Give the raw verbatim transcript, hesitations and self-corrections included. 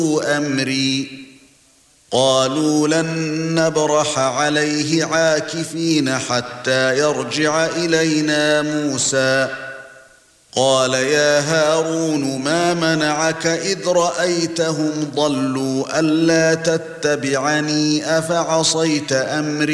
أمري قالوا لن نبرح عليه عاكفين حتى يرجع إلينا موسى قال يا هارون ما منعك إذ رأيتهم ضلوا ألا تتبعني أفعصيت أمري